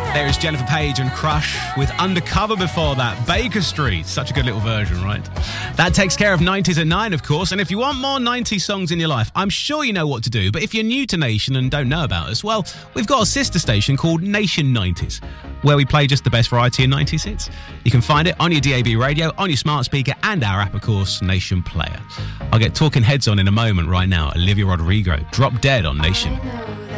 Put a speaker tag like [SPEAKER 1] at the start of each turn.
[SPEAKER 1] There is Jennifer Page and Crush with Undercover before that. Baker Street. Such a good little version, right? That takes care of 90s at 9, of course. And if you want more 90s songs in your life, I'm sure you know what to do. But if you're new to Nation and don't know about us, well, we've got a sister station called Nation 90s, where we play just the best variety of 90s hits. You can find it on your DAB radio, on your smart speaker, and our app, of course, Nation Player. I'll get Talking Heads on in a moment right now. Olivia Rodrigo, Drop Dead on Nation.